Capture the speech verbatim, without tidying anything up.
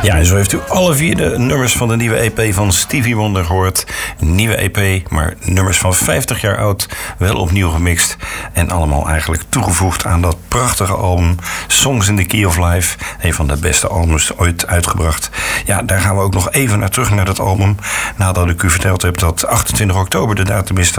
Ja, en zo heeft u alle vier de nummers van de nieuwe E P van Stevie Wonder gehoord. Nieuwe E P, maar nummers van vijftig jaar oud, wel opnieuw gemixt. En allemaal eigenlijk toegevoegd aan dat prachtige album Songs in the Key of Life. Een van de beste albums ooit uitgebracht. Ja, daar gaan we ook nog even naar terug naar dat album. Nadat ik u verteld heb dat achtentwintig oktober de datum is